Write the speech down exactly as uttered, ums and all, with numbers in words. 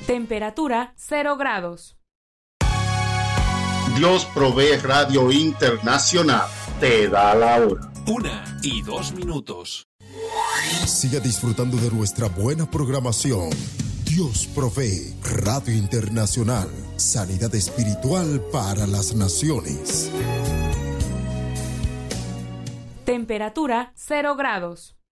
Temperatura cero grados. Dios Provee Radio Internacional te da la hora. Una y dos minutos. Siga disfrutando de nuestra buena programación. Dios Provee Radio Internacional. Sanidad espiritual para las naciones. Temperatura cero grados.